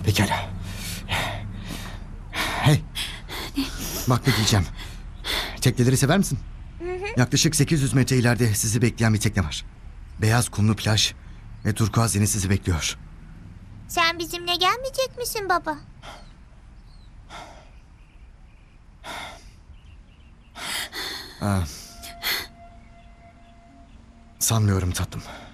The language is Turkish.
Pekala. Hey. Bak ne diyeceğim. Tekneleri sever misin? Yaklaşık 800 metre ileride sizi bekleyen bir tekne var. Beyaz kumlu plaj ve turkuaz deniz sizi bekliyor. Sen bizimle gelmeyecek misin baba? Sanmıyorum tatlım.